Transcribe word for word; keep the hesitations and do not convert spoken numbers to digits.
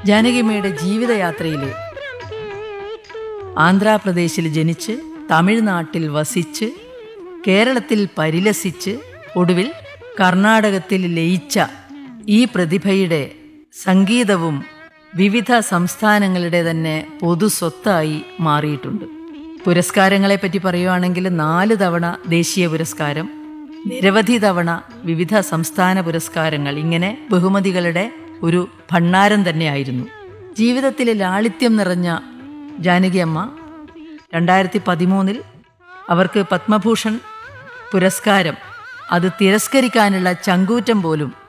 ജാനകിയമ്മയുടെ ജീവിതയാത്രയിലെ ആന്ധ്രാപ്രദേശിൽ ജനിച്ച് തമിഴ്നാട്ടിൽ വസിച്ച് കേരളത്തിൽ പരിലസിച്ച് ഒടുവിൽ കർണാടകത്തിൽ ലയിച്ച ഈ പ്രതിഭയുടെ സംഗീതവും വിവിധ സംസ്ഥാനങ്ങളുടെ തന്നെ പൊതുസ്വത്തായി മാറിയിട്ടുണ്ട്. പുരസ്കാരങ്ങളെപ്പറ്റി പറയുകയാണെങ്കിൽ നാല് തവണ ദേശീയ പുരസ്കാരം, നിരവധി തവണ വിവിധ സംസ്ഥാന പുരസ്കാരങ്ങൾ, ഇങ്ങനെ ബഹുമതികളുടെ ഒരു ഭണ്ഡാരം തന്നെയായിരുന്നു. ജീവിതത്തിലെ ലാളിത്യം നിറഞ്ഞ ജാനകിയമ്മ രണ്ടായിരത്തി പതിമൂന്നിൽ അവർക്ക് പത്മഭൂഷൺ പുരസ്കാരം അത് തിരസ്കരിക്കാനുള്ള ചങ്കൂറ്റം പോലും